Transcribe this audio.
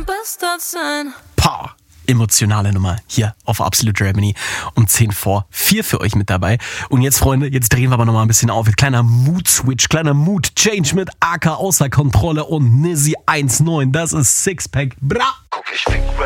ein Bastard sein. Pah, emotionale Nummer hier auf Absolute Germany um 10 vor 4 für euch mit dabei. Und jetzt, Freunde, jetzt drehen wir aber nochmal ein bisschen auf. Kleiner Mood-Switch, kleiner Mood-Change mit AK außer Kontrolle und Nizzy 1.9. Das ist Sixpack. Bra!